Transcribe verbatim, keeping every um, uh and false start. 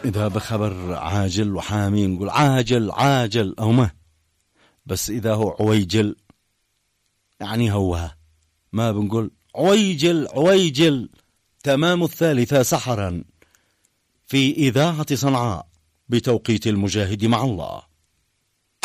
إذا بخبر عاجل وحامي نقول عاجل عاجل أو ما، بس إذا هو عويجل يعني هوها، ما بنقول عويجل عويجل. تمام الثالثة سحرا في إذاعة صنعاء بتوقيت المجاهد مع الله.